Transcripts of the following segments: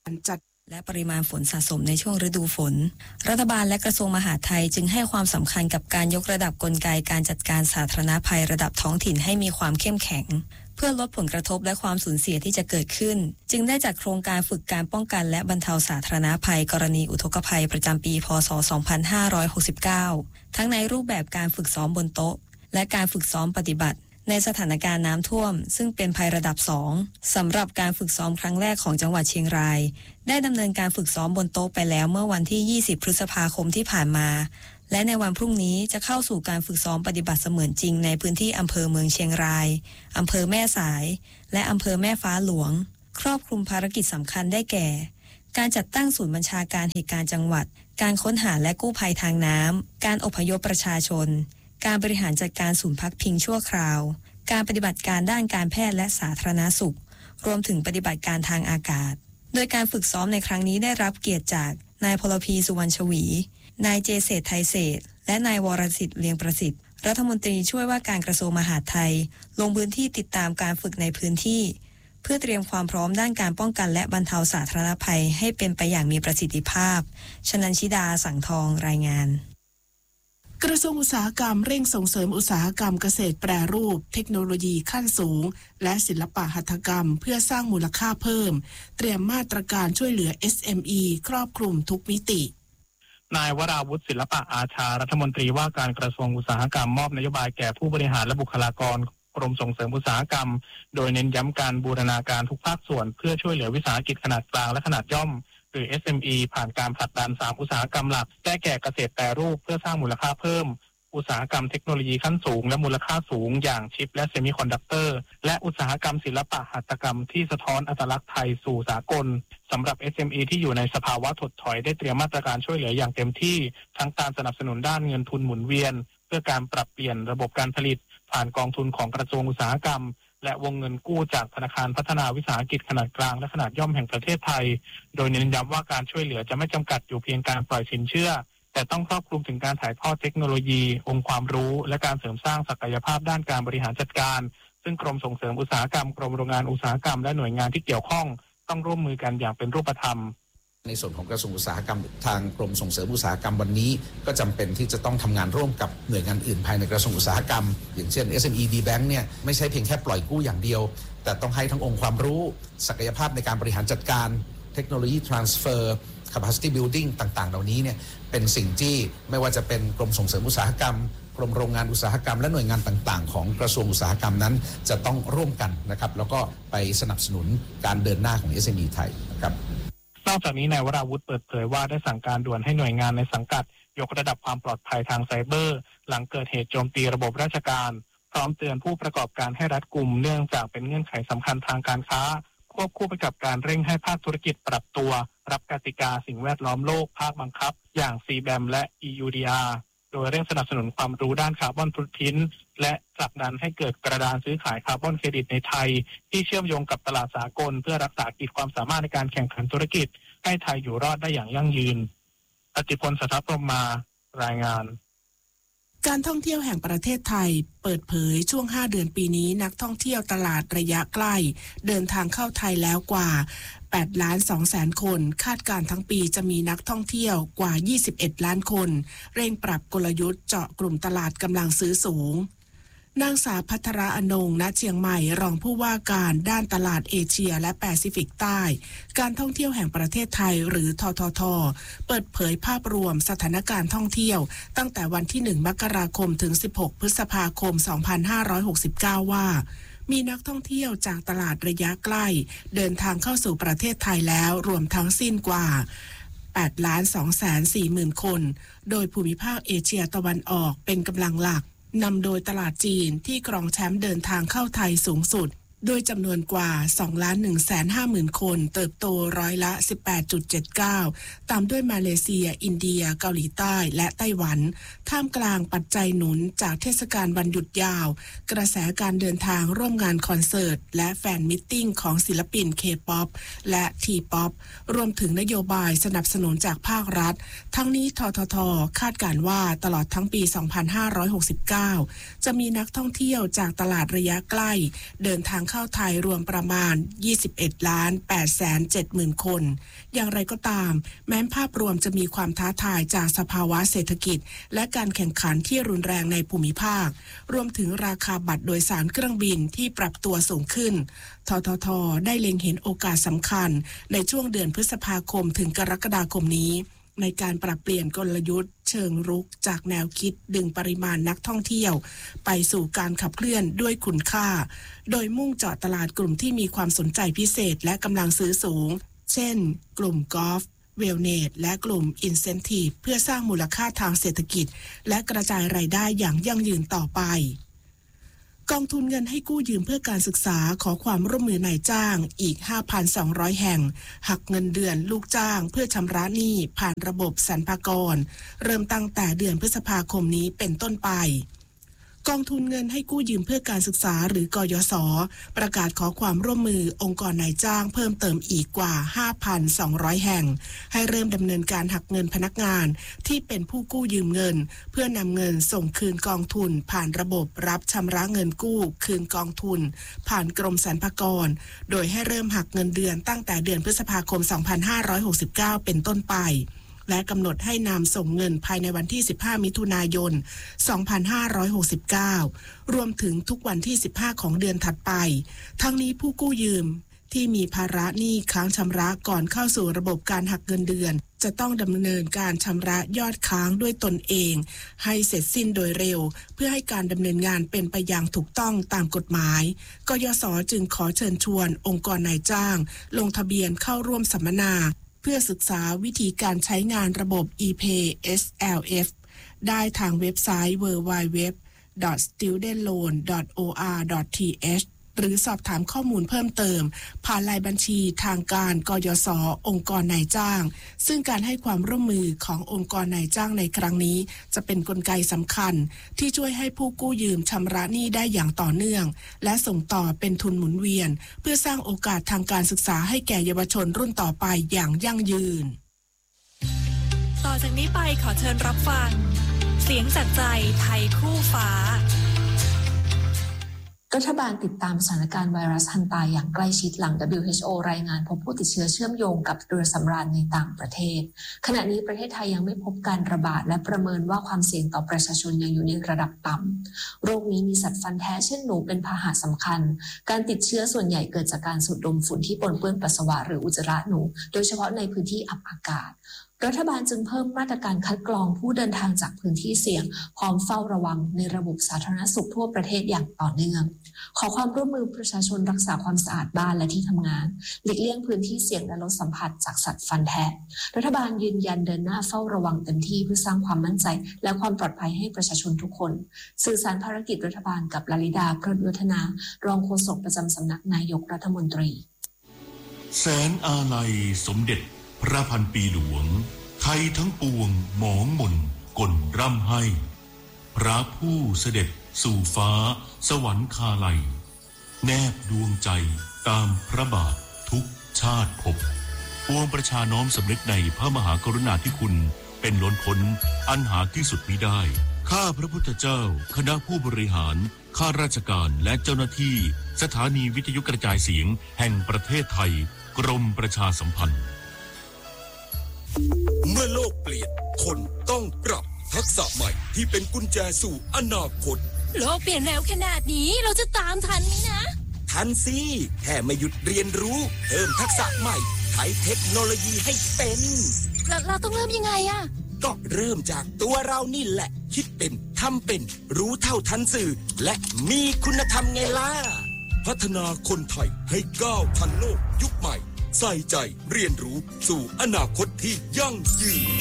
จัดและปริมาณฝนสะสมในช่วงฤดูฝนรัฐบาลและกระทรวงมหาดไทยจึงให้ความสำคัญกับการยกระดับกลไกการจัดการสาธารณภัยระดับท้องถิ่นให้มีความเข้มแข็งเพื่อลดผลกระทบและความสูญเสียที่จะเกิดขึ้นจึงได้จัดโครงการฝึกการป้องกันและบรรเทาสาธารณภัยกรณีอุทกภัยประจำปีพ.ศ. 2569ทั้งในรูปแบบการฝึกซ้อมบนโต๊ะและการฝึกซ้อมปฏิบัติในสถานการณ์น้ำท่วมซึ่งเป็นภัยระดับ2สำหรับการฝึกซ้อมครั้งแรกของจังหวัดเชียงรายได้ดำเนินการฝึกซ้อมบนโต๊ะไปแล้วเมื่อวันที่20พฤษภาคมที่ผ่านมาและในวันพรุ่งนี้จะเข้าสู่การฝึกซ้อมปฏิบัติเสมือนจริงในพื้นที่อำเภอเมืองเชียงรายอำเภอแม่สายและอำเภอแม่ฟ้าหลวงครอบคลุมภารกิจสำคัญได้แก่การจัดตั้งศูนย์บัญชาการเหตุการณ์จังหวัดการค้นหาและกู้ภัยทางน้ำการอพยพประชาชนการบริหารจัดการศูนย์พักพิงชั่วคราวการปฏิบัติการด้านการแพทย์และสาธารณสุขรวมถึงปฏิบัติการทางอากาศโดยการฝึกซ้อมในครั้งนี้ได้รับเกียรติจากนายพลพีสุวรรณชวีนายเจเศรษฐ์ไทยเศรษฐ์และนายวรสิทธิ์เลียงประสิทธิ์รัฐมนตรีช่วยว่าการกระทรวงมหาดไทยลงพื้นที่ติดตามการฝึกในพื้นที่เพื่อเตรียมความพร้อมด้านการป้องกันและบรรเทาสาธารณภัยให้เป็นไปอย่างมีประสิทธิภาพชนันชิดาสังทองรายงานกระทรวงอุตสาหกรรมเร่งส่งเสริมอุตสาหกรรมเกษตรแปรรูปเทคโนโลยีขั้นสูงและศิลปหัตถกรรมเพื่อสร้างมูลค่าเพิ่มเตรียมมาตรการช่วยเหลือ SME ครอบคลุมทุกมิตินายวราวุฒิศิลปะอาชารัฐมนตรีว่าการกระทรวงอุตสาหกรรมมอบนโยบายแก่ผู้บริหารและบุคลากรกรมส่งเสริมอุตสาหกรรมโดยเน้นย้ำการบูรณาการทุกภาคส่วนเพื่อช่วยเหลือวิสาหกิจขนาดกลางและขนาดย่อมหรือ SME ผ่านการผลักดัน3อุตสาหกรรมหลักได้แก่เกษตรแปรรูปเพื่อสร้างมูลค่าเพิ่มอุตสาหกรรมเทคโนโลยีขั้นสูงและมูลค่าสูงอย่างชิปและเซมิคอนดักเตอร์และอุตสาหกรรมศิลปะหัตถกรรมที่สะท้อนอัตลักษณ์ไทยสู่สากลสำหรับ SME ที่อยู่ในสภาวะถดถอยได้เตรียมมาตรการช่วยเหลืออย่างเต็มที่ทั้งการสนับสนุนด้านเงินทุนหมุนเวียนเพื่อการปรับเปลี่ยนระบบการผลิตผ่านกองทุนของกระทรวงอุตสาหกรรมและวงเงินกู้จากธนาคารพัฒนาวิสาหกิจขนาดกลางและขนาดย่อมแห่งประเทศไทยโดยเน้นย้ำว่าการช่วยเหลือจะไม่จำกัดอยู่เพียงการปล่อยสินเชื่อแต่ต้องครอบคลุมถึงการถ่ายทอดเทคโนโลยีองค์ความรู้และการเสริมสร้างศักยภาพด้านการบริหารจัดการซึ่งกรมส่งเสริมอุตสาหกรรมกรมโรงงานอุตสาหกรรมและหน่วยงานที่เกี่ยวข้องต้องร่วมมือกันอย่างเป็นรูปธรรมในส่วนของกระทรวงอุตสาหกรรมทางกรมส่งเสริมอุตสาหกรรมวันนี้ก็จำเป็นที่จะต้องทำงานร่วมกับหน่วยงานอื่นภายในกระทรวงอุตสาหกรรมอย่างเช่น SME D-Bank เนี่ยไม่ใช่เพียงแค่ปล่อยกู้อย่างเดียวแต่ต้องให้ทั้งองค์ความรู้ศักยภาพในการบริหารจัดการเทคโนโลยี transfer capacity building ต่างๆเหล่านี้เนี่ยเป็นสิ่งที่ไม่ว่าจะเป็นกรมส่งเสริมอุตสาหกรรมกรมโรงงานอุตสาหกรรมและหน่วยงานต่างๆของกระทรวงอุตสาหกรรมนั้นจะต้องร่วมกันนะครับแล้วก็ไปสนับสนุนการเดินหน้าของ SME ไทยนะครับนอกจากนี้นายวราวุฒิเปิดเผยว่าได้สั่งการด่วนให้หน่วยงานในสังกัดยกระดับความปลอดภัยทางไซเบอร์หลังเกิดเหตุโจมตีระบบราชการพร้อมเตือนผู้ประกอบการให้รัดกุมเนื่องจากเป็นเงื่อนไขสำคัญทางการค้าควบคู่ไปกับการเร่งให้ภาคธุรกิจปรับตัวรับกติกาสิ่งแวดล้อมโลกภาคบังคับอย่าง CBAM และ EUDR โดยเร่งสนับสนุนความรู้ด้านคาร์บอนฟุตพริ้นท์และผลักดันให้เกิดกระดานซื้อขายคาร์บอนเครดิตในไทยที่เชื่อมโยงกับตลาดสากลเพื่อรักษาขีดความสามารถในการแข่งขันธุรกิจให้ไทยอยู่รอดได้อย่างยั่งยืนอติพล สัทธพรหมารายงานการท่องเที่ยวแห่งประเทศไทยเปิดเผยช่วง5เดือนปีนี้นักท่องเที่ยวตลาดระยะใกล้เดินทางเข้าไทยแล้วกว่า 8,200,000 คนคาดการทั้งปีจะมีนักท่องเที่ยวกว่า 21 ล้านคนเร่งปรับกลยุทธ์เจาะกลุ่มตลาดกำลังซื้อสูงนางสาวภัทราอนงค์ ณ เชียงใหม่รองผู้ว่าการด้านตลาดเอเชียและแปซิฟิกใต้การท่องเที่ยวแห่งประเทศไทยหรือททท.เปิดเผยภาพรวมสถานการณ์ท่องเที่ยวตั้งแต่วันที่1มกราคมถึง16พฤษภาคม2569ว่ามีนักท่องเที่ยวจากตลาดระยะใกล้เดินทางเข้าสู่ประเทศไทยแล้วรวมทั้งสิ้นกว่า 8,240,000 คนโดยภูมิภาคเอเชียตะวันออกเป็นกำลังหลักนำโดยตลาดจีนที่ครองแชมป์เดินทางเข้าไทยสูงสุดโดยจำนวนกว่า 2,150,000 คนเติบโตร้อยละ 18.79 ตามด้วยมาเลเซียอินเดียเกาหลีใต้และไต้หวันท่ามกลางปัจจัยหนุนจากเทศกาลวันหยุดยาวกระแสการเดินทางร่วมงานคอนเสิร์ตและแฟนมิทติ้งของศิลปิน K-POP และ T-POP รวมถึงนโยบายสนับสนุนจากภาครัฐทั้งนี้ททท.คาดการณ์ว่าตลอดทั้งปี 2569 จะมีนักท่องเที่ยวจากตลาดระยะใกล้เดินทางเข้าไทยรวมประมาณ 21,870,000 คน อย่างไรก็ตามแม้ภาพรวมจะมีความท้าทายจากสภาวะเศรษฐกิจและการแข่งขันที่รุนแรงในภูมิภาครวมถึงราคาบัตรโดยสารเครื่องบินที่ปรับตัวสูงขึ้นททท.ได้เล็งเห็นโอกาสสำคัญในช่วงเดือนพฤษภาคมถึงกรกฎาคมนี้ในการปรับเปลี่ยนกลยุทธ์เชิงรุกจากแนวคิดดึงปริมาณนักท่องเที่ยวไปสู่การขับเคลื่อนด้วยคุณค่าโดยมุ่งเจาะตลาดกลุ่มที่มีความสนใจพิเศษและกำลังซื้อสูงเช่นกลุ่มกอล์ฟเวลเนสและกลุ่มอินเซนทีฟเพื่อสร้างมูลค่าทางเศรษฐกิจและกระจายรายได้อย่างยั่งยืนต่อไปกองทุนเงินให้กู้ยืมเพื่อการศึกษาขอความร่วมมือนายจ้างอีก 5,200 แห่งหักเงินเดือนลูกจ้างเพื่อชำระหนี้ผ่านระบบสรรพากรเริ่มตั้งแต่เดือนพฤษภาคมนี้เป็นต้นไปกองทุนเงินให้กู้ยืมเพื่อการศึกษาหรือกยศ.ประกาศขอความร่วมมือองค์กรนายจ้างเพิ่มเติมอีกกว่า 5,200 แห่งให้เริ่มดำเนินการหักเงินพนักงานที่เป็นผู้กู้ยืมเงินเพื่อนำเงินส่งคืนกองทุนผ่านระบบรับชำระเงินกู้คืนกองทุนผ่านกรมสรรพากรโดยให้เริ่มหักเงินเดือนตั้งแต่เดือนพฤษภาคม 2569 เป็นต้นไปและกำหนดให้นำส่งเงินภายในวันที่ 15 มิถุนายน 2569 รวมถึงทุกวันที่ 15 ของเดือนถัดไปทั้งนี้ผู้กู้ยืมที่มีภาระหนี้ค้างชำระก่อนเข้าสู่ระบบการหักเงินเดือนจะต้องดำเนินการชำระยอดค้างด้วยตนเองให้เสร็จสิ้นโดยเร็วเพื่อให้การดำเนินงานเป็นไปอย่างถูกต้องตามกฎหมายกยศ.จึงขอเชิญชวนองค์กรนายจ้างลงทะเบียนเข้าร่วมสัมมนาเพื่อศึกษาวิธีการใช้งานระบบ ePay SLF ได้ทางเว็บไซต์ www.studentloan.or.th หรือสอบถามข้อมูลเพิ่มเติมผ่านรายบัญชีทางการกยศ.องค์กรนายจ้างซึ่งการให้ความร่วมมือขององค์กรนายจ้างในครั้งนี้จะเป็นกลไกสำคัญที่ช่วยให้ผู้กู้ยืมชำระหนี้ได้อย่างต่อเนื่องและส่งต่อเป็นทุนหมุนเวียนเพื่อสร้างโอกาสทางการศึกษาให้แก่เยาวชนรุ่นต่อไปอย่างยั่งยืนต่อจากนี้ไปขอเชิญรับฟังเสียงจากใจไทยคู่ฟ้ารัฐบาลติดตามสถานการณ์ไวรัสฮันตาอย่างใกล้ชิดหลัง WHO รายงานพบผู้ติดเชื้อเชื่อมโยงกับเรือสำราญในต่างประเทศขณะนี้ประเทศไทยยังไม่พบการระบาดและประเมินว่าความเสี่ยงต่อประชาชนยังอยู่ในระดับต่ำโรคนี้มีสัตว์ฟันแท้เช่นหนูเป็นพาหะสำคัญการติดเชื้อส่วนใหญ่เกิดจากการสูดดมฝุ่นที่ปนเปื้อนปัสสาวะหรืออุจจาระหนูโดยเฉพาะในพื้นที่อับอากาศรัฐบาลจึงเพิ่มมาตรการคัดกรองผู้เดินทางจากพื้นที่เสี่ยงพร้อมเฝ้าระวังในระบบสาธารณสุขทั่วประเทศอย่างต่อเนื่องขอความร่วมมือประชาชนรักษาความสะอาดบ้านและที่ทำงานหลีกเลี่ยงพื้นที่เสี่ยงและลดสัมผัสจากสัตว์ฟันแทะรัฐบาลยืนยันเดินหน้าเฝ้าระวังเต็มที่เพื่อสร้างความมั่นใจและความปลอดภัยให้ประชาชนทุกคนสื่อสารภารกิจรัฐบาลกับลลิดา เพลินวัฒนารองโฆษกประจำสำนักนายกรัฐมนตรีแสนอาลัยสมเด็จพระพันปีหลวงไทยทั้งปวงหมองหม่นก่นร่ำให้พระผู้เสด็จสู่ฟ้าสวรรคาลัยแนบดวงใจตามพระบาททุกชาติภพปวงประชาน้อมสำนึกในพระมหากรุณาธิคุณเป็นล้นพ้นอันหาที่สุดมิได้ข้าพระพุทธเจ้าคณะผู้บริหารข้าราชการและเจ้าหน้าที่สถานีวิทยุกระจายเสียงแห่งประเทศไทยกรมประชาสัมพันธ์เมื่อโลกเปลี่ยนคนต้องปรับทักษะใหม่ที่เป็นกุญแจสู่อนาคตโลกเปลี่ยนเร็วขนาดนี้เราจะตามทันไหมนะทันสิแค่ไม่หยุดเรียนรู้เพิ่มทักษะใหม่ใช้เทคโนโลยีให้เป็นเราต้องเริ่มยังไงอะก็เริ่มจากตัวเรานี่แหละคิดเป็นทำเป็นรู้เท่าทันสื่อและมีคุณธรรมไงล่ะพัฒนาคนไทยให้ก้าวทันโลกยุคใหม่ใส่ใจเรียนรู้สู่อนาคตที่ยั่งยืน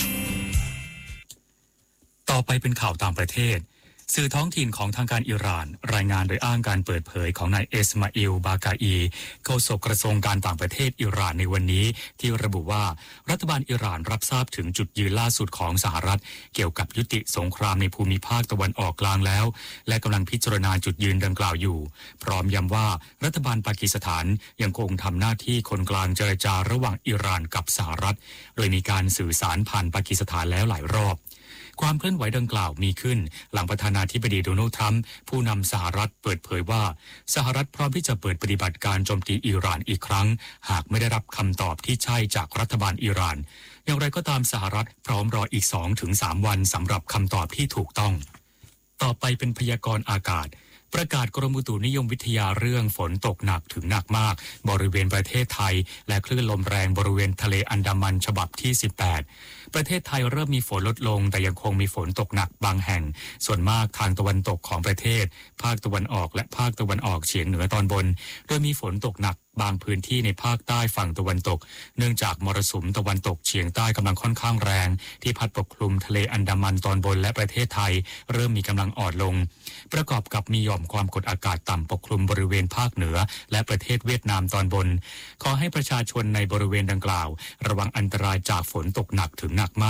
ต่อไปเป็นข่าวต่างประเทศสื่อท้องถิ่นของทางการอิหร่านรายงานโดยอ้างการเปิดเผยของนายเอสมาอิล บากาอีโฆษกกระทรวงการต่างประเทศอิหร่านในวันนี้ที่ระบุว่ารัฐบาลอิหร่านรับทราบถึงจุดยืนล่าสุดของสหรัฐเกี่ยวกับยุติสงครามในภูมิภาคตะวันออกกลางแล้วและกำลังพิจารณาจุดยืนดังกล่าวอยู่พร้อมย้ำว่ารัฐบาลปากีสถานยังคงทำหน้าที่คนกลางเจรจาระหว่างอิหร่านกับสหรัฐโดยมีการสื่อสารผ่านปากีสถานแล้วหลายรอบความเคลื่อนไหวดังกล่าวมีขึ้นหลังประธานาธิบดีโดนัลด์ทรัมป์ผู้นำสหรัฐเปิดเผยว่าสหรัฐพร้อมที่จะเปิดปฏิบัติการโจมตีอิหร่านอีกครั้งหากไม่ได้รับคำตอบที่ใช่จากรัฐบาลอิหร่านอย่างไรก็ตามสหรัฐพร้อมรออีก 2-3 วันสำหรับคำตอบที่ถูกต้องต่อไปเป็นพยากรณ์อากาศประกาศกรมอุตุนิยมวิทยาเรื่องฝนตกหนักถึงหนักมากบริเวณประเทศไทยและคลื่นลมแรงบริเวณทะเลอันดามันฉบับที่ 18ประเทศไทยเริ่มมีฝนลดลงแต่ยังคงมีฝนตกหนักบางแห่งส่วนมากทางตะวันตกของประเทศภาคตะวันออกและภาคตะวันออกเฉียงเหนือตอนบนโดยมีฝนตกหนักบางพื้นที่ในภาคใต้ฝั่งตะวันตกเนื่องจากมรสุมตะวันตกเฉียงใต้กำลังค่อนข้างแรงที่พัดปกคลุมทะเลอันดามันตอนบนและประเทศไทยเริ่มมีกำลังอ่อนลงประกอบกับมีหย่อมความกดอากาศต่ำปกคลุมบริเวณภาคเหนือและประเทศเวียดนามตอนบนขอให้ประชาชนในบริเวณดังกล่าวระวังอันตรายจากฝนตกหนักถึงหนักมาก